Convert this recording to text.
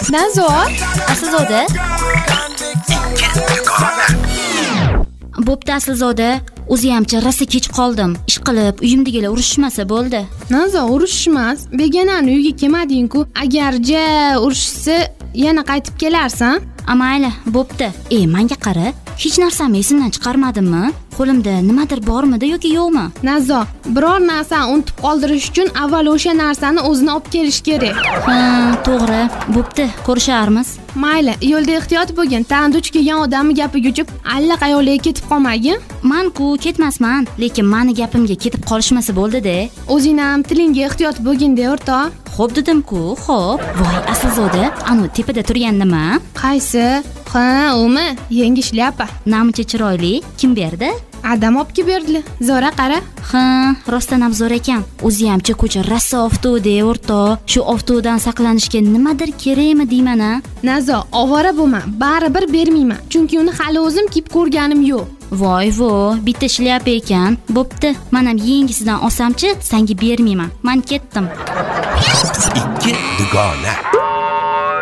Nazo, Aslzoda. Bo'pti Aslzoda, o'ziyamcha rosa kech qoldim. Ish qilib, uyimdagilar urishmasa bo'ldi. Nazo urishmas. Begonani uyga kelmading-ku. Agarja urishsa, yana qaytib kelarsan. Amayli, bo'pti. Menga qara, hech narsamni esimdan chiqarmadimmi? Qo'limda nimadir bormidi yoki yo'qmi? Nazo, biror narsani unutib qoldirish uchun avval o'sha narsani o'zini olib kelish kerak. Ha, to'g'ri. Bo'pti, ko'risharmiz. Mayli, yo'lda ehtiyot bo'lgin. Tani duch kelgan odamni gapiga uchib, allaqayoqlarga ketib qolmagin. Men-ku ketmasman, lekin meni gapimga ketib qolishmasa bo'ldi-da. O'zing ham tilingga ehtiyot bo'lgin-da, o'rtoq. Xo'p dedim-ku, xo'p. Voy, Aslzoda, anu tepada turgan nima? Qaysi? Ha, umi, yangi shlyapa. Namuncha chiroyli. Kim berdi? Adam olib kelib berdilar. Zo'ra qara. Ha, rostdan ham zo'r ekan. O'ziyamcha ko'cha rosa ofto'da, o'rtoq. Shu ofto'dan saqlanishga nimadir kerakmi deyman-a? Nazo, ovora bo'lma. Baribir bermayman. Chunki uni hali o'zim kiyib ko'rganim yo'q. Voy, bitta shlyapa ekan. Bo'pti, men ham yengisidan olsamchi, senga bermayman. Men ketdim. Ikki dugona.